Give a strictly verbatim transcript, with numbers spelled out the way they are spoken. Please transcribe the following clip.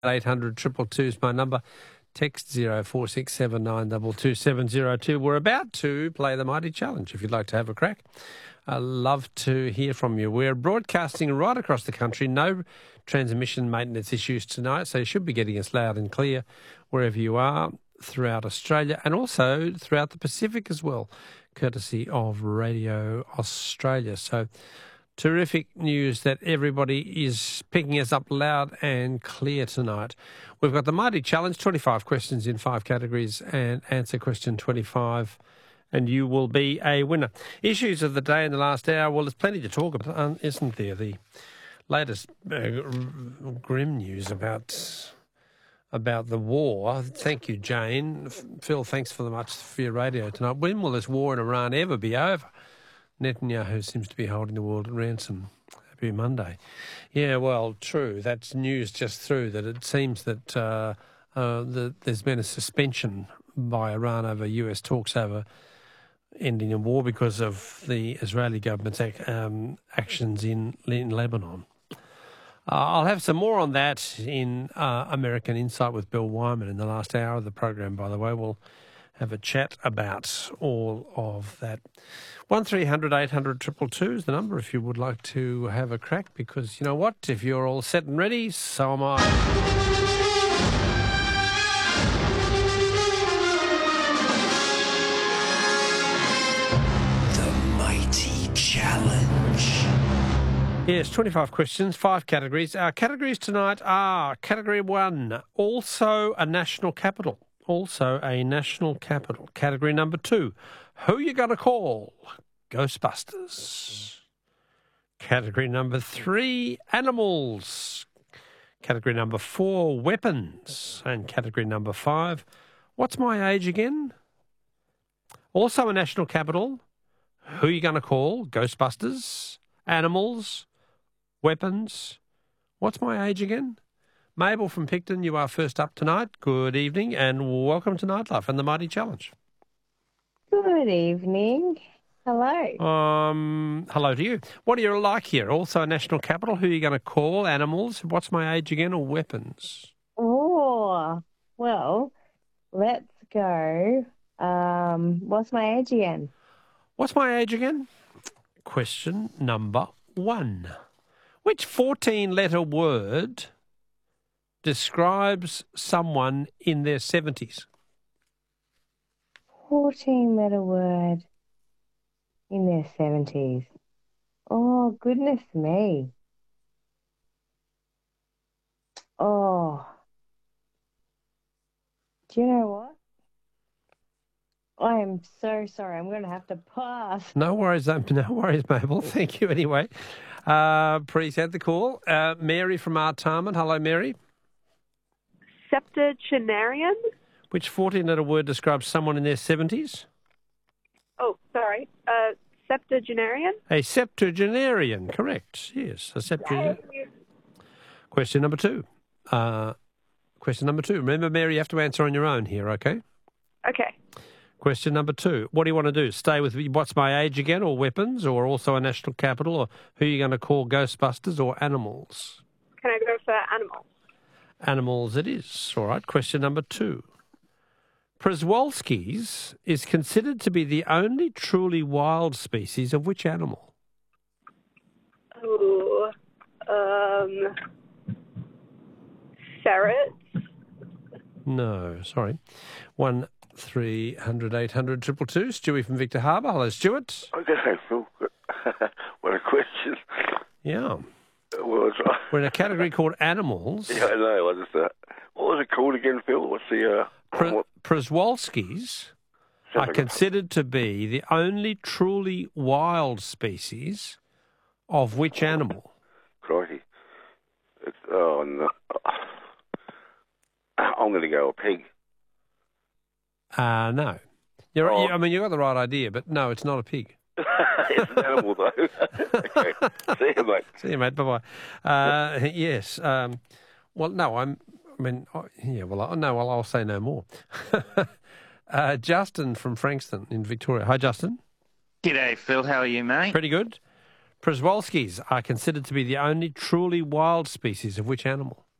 eight hundred two two two is my number. Text zero four six seven nine two two seven zero two. We're about to play the Mighty Challenge if you'd like to have a crack. I'd love to hear from you. We're broadcasting right across the country. No transmission maintenance issues tonight, so you should be getting us loud and clear wherever you are throughout Australia and also throughout the Pacific as well, courtesy of Radio Australia. So terrific news that everybody is picking us up loud and clear tonight. We've got the Mighty Challenge, twenty-five questions in five categories, and answer question twenty-five, and you will be a winner. Issues of the day in the last hour, well, there's plenty to talk about, isn't there? The latest uh, grim news about about the war. Thank you, Jane. Phil, thanks for the much for your radio tonight. When will this war in Iran ever be over? Netanyahu seems to be holding the world at ransom. Happy Monday. Yeah, well, true. That's news just through that it seems that uh, uh, the, there's been a suspension by Iran over U S talks over ending a war because of the Israeli government's ac- um, actions in, in Lebanon. Uh, I'll have some more on that in uh, American Insight with Bill Wyman in the last hour of the program, by the way. We'll have a chat about all of that. one three hundred eight hundred two two two is the number if you would like to have a crack, because you know what? If you're all set and ready, so am I. Yes, twenty-five questions, five categories. Our categories tonight are Category one, also a national capital. Also a national capital. Category number two, who you going to call? Ghostbusters. Category number three, animals. Category number four, weapons. And category number five, what's my age again? Also a national capital. Who you going to call? Ghostbusters. Animals. Weapons. What's my age again? Mabel from Picton, you are first up tonight. Good evening and welcome to Nightlife and the Mighty Challenge. Good evening. Hello. Um, hello to you. What do you like here? Also a national capital. Who are you going to call? Animals. What's my age again? Or weapons? Oh, well, let's go. Um, what's my age again? What's my age again? Question number one. Which fourteen-letter word describes someone in their seventies? fourteen-letter word in their seventies. Oh, goodness me. Oh. Do you know what? I am so sorry. I'm going to have to pass. No worries, um, no worries, Mabel. Thank you anyway. Uh, appreciate the call. Uh, Mary from Artarmon. Hello, Mary. Septuagenarian? Which fourteen-letter word describes someone in their seventies? Oh, sorry. Uh, septuagenarian? A septuagenarian, correct. Yes, a septuagenarian. Question number two. Uh, question number two. Remember, Mary, you have to answer on your own here, okay? Okay. Question number two. What do you want to do? Stay with what's my age again, or weapons, or also a national capital, or who are you going to call Ghostbusters, or animals? Can I go for animals? Animals it is. All right. Question number two. Przewalski's is considered to be the only truly wild species of which animal? Ooh. Um. Ferrets? No, sorry. One three hundred eight hundred triple two. Stewie from Victor Harbour. Hello, Stuart. Okay, Phil. What a question. Yeah. Well, We're in a category called animals. Yeah, I know. I just, uh, what was it called again, Phil? What's the... Uh, Pre- what? Przewalski's are considered to be the only truly wild species of which animal? Crikey. It's, oh, no. I'm going to go a pig. Uh, no. You're, Oh. you, I mean, you've got the right idea, but no, it's not a pig. It's an animal, though. Okay. See you, mate. See you, mate. Bye-bye. Uh, yes. Um, well, no, I'm... I mean, oh, yeah, well, I, no, well, I'll say no more. uh, Justin from Frankston in Victoria. Hi, Justin. G'day, Phil. How are you, mate? Pretty good. Przewalski's are considered to be the only truly wild species of which animal?